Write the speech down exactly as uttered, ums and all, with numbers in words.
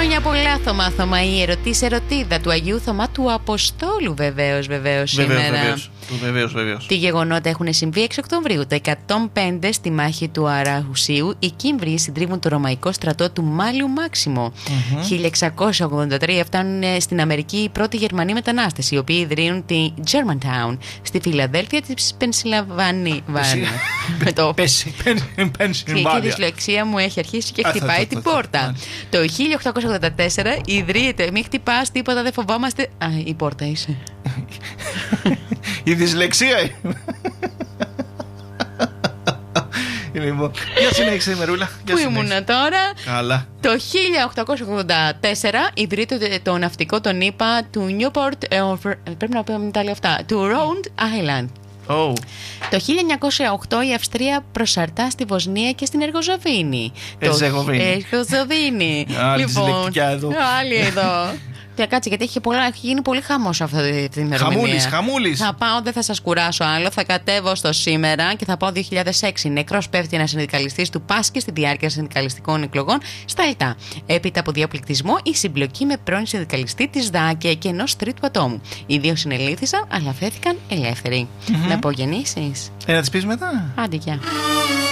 Χρόνια πολλά, Θωμά Θωμά, η ερωτής ερωτίδα του Αγίου Θωμά του Αποστόλου, βεβαίως, βεβαίως σήμερα. Βεβαίως, βεβαίως, βεβαίως. Τι γεγονότα έχουν συμβεί έξι Οκτωβρίου? Το εκατόν πέντε, στη μάχη του Αραχουσίου, οι Κίμβροι συντρίβουν το ρωμαϊκό στρατό του Μάλιου Μάξιμο. Mm-hmm. χίλια εξακόσια ογδόντα τρία φτάνουν στην Αμερική οι πρώτοι Γερμανοί μετανάστες, οι οποίοι ιδρύουν τη Germantown στη Φιλαδέλφια της Πενσιλβανία. Με το η δυσλεξία μου έχει αρχίσει και χτυπάει την πόρτα. Το χίλια οκτακόσια ογδόντα τέσσερα ιδρύεται. Μην χτυπάς τίποτα, δεν φοβόμαστε. Α, η πόρτα είσαι. Η δυσλεξία. Λοιπόν, για συνέχισε η Μερούλα. Πού ήμουνα τώρα? Καλά. Το χίλια οκτακόσια ογδόντα τέσσερα ιδρύεται το ναυτικό των ΗΠΑ του Newport, ε, πρέπει να πούμε τα λέω αυτά, του Rhode Island. Oh. Το χίλια εννιακόσια οκτώ η Αυστρία προσαρτά στη Βοσνία και στην Εργοζοβίνη. Ερζεγοβίνη. Εργοζοβίνη. Λοιπόν, άλλη εδώ. Και κάτσε, γιατί έχει, πολλά, έχει γίνει πολύ χαμός αυτή την ημερομηνία. Χαμούλης, χαμούλης. Θα πάω, δεν θα σας κουράσω άλλο. Θα κατέβω στο σήμερα και θα πάω δύο χιλιάδες έξι. Νεκρός πέφτει ένας συνδικαλιστής του Πάσκη στη διάρκεια συνδικαλιστικών εκλογών στα Λιτά. Έπειτα από διαπληκτισμό, η συμπλοκή με πρώην συνδικαλιστή της ΔΑΚΕ και ενός τρίτου ατόμου. Οι δύο συνελήφθησαν, αλλά φέθηκαν ελεύθεροι. Mm-hmm. Να πω γεννήσεις. Ε, να τις πεις μετά. Άντε, γεια.